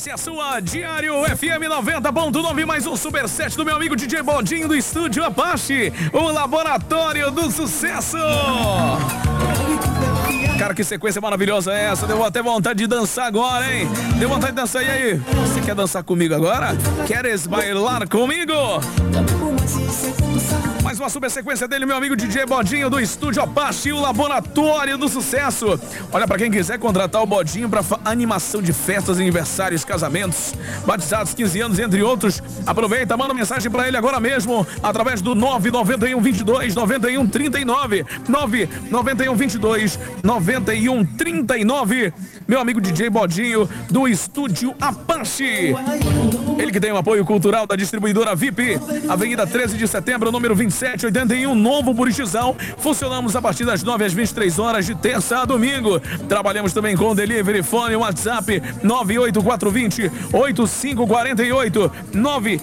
Essa é a sua Diário FM 90.9, mais um Super 7 do meu amigo DJ Bodinho do Estúdio Apache, o Laboratório do Sucesso. Cara, que sequência maravilhosa é essa? Deu até vontade de dançar agora, hein? Deu vontade de dançar, e aí? Você quer dançar comigo agora? Queres bailar comigo? Mais uma super sequência dele, meu amigo DJ Bodinho do Estúdio Apache, o Laboratório do Sucesso. Olha, pra quem quiser contratar o Bodinho pra animação de festas, aniversários, casamentos, batizados, 15 anos, entre outros, aproveita, manda mensagem pra ele agora mesmo, através do 991 22 91 39, 991 22 91 39, meu amigo DJ Bodinho do Estúdio Apache. Ele que tem o apoio cultural da distribuidora VIP, Avenida 13 de Setembro, número 2781, Novo Burichizão. Funcionamos a partir das 9 às 23 horas de terça a domingo. Trabalhamos também com delivery, fone, WhatsApp 98420 8548,